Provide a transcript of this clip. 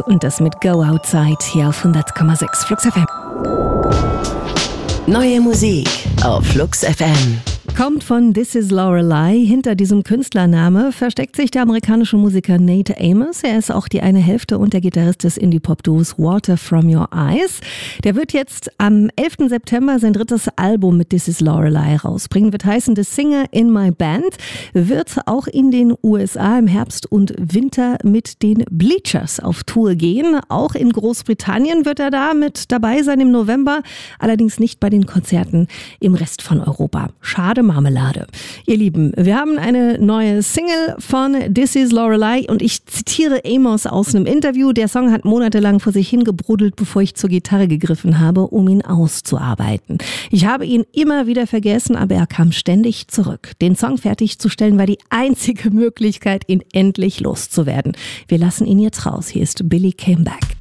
und das mit Go Outside hier auf 100,6 Flux FM. Neue Musik auf Flux FM. Kommt von This Is Lorelei. Hinter diesem Künstlername versteckt sich der amerikanische Musiker Nate Amos. Er ist auch die eine Hälfte und der Gitarrist des Indie-Pop-Duos Water From Your Eyes. Der wird jetzt am 11. September sein drittes Album mit This Is Lorelei rausbringen. Wird heißen The Singer in My Band. Wird auch in den USA im Herbst und Winter mit den Bleachers auf Tour gehen. Auch in Großbritannien wird er da mit dabei sein im November. Allerdings nicht bei den Konzerten im Rest von Europa. Schade Marmelade. Ihr Lieben, wir haben eine neue Single von This Is Lorelei und ich zitiere Amos aus einem Interview. Der Song hat monatelang vor sich hingebruddelt, bevor ich zur Gitarre gegriffen habe, um ihn auszuarbeiten. Ich habe ihn immer wieder vergessen, aber er kam ständig zurück. Den Song fertigzustellen war die einzige Möglichkeit, ihn endlich loszuwerden. Wir lassen ihn jetzt raus. Hier ist Billy Came Back.